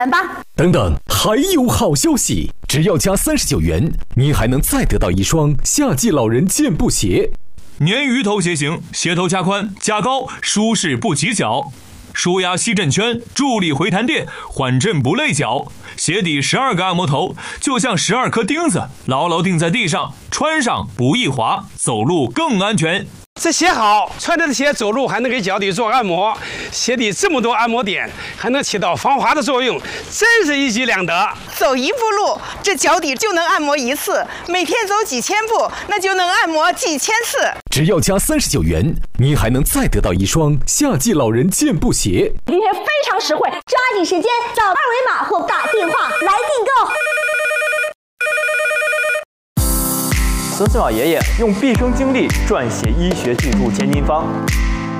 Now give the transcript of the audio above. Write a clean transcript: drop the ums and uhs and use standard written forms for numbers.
吧。 等等，还有好消息！只要加39元，您还能再得到一双夏季老人健步鞋。 鲶鱼头鞋型，鞋头加宽加高，舒适不起脚。舒压吸震圈，助力回弹垫，缓震不累脚。鞋底12个按摩头，就像12颗钉子，牢牢钉在地上，穿上不易滑，走路更安全。 这鞋好，穿着的鞋走路还能给脚底做按摩，鞋底这么多按摩点，还能起到防滑的作用，真是一举两得。 走一步路，这脚底就能按摩一次；每天走几千步，那就能按摩几千次。 只要加39元，您还能再得到一双夏季老人健步鞋。 今天非常实惠，抓紧时间扫2维码或打电话来订购。 孙老爷爷用毕生精力撰写医学巨著《千金方》，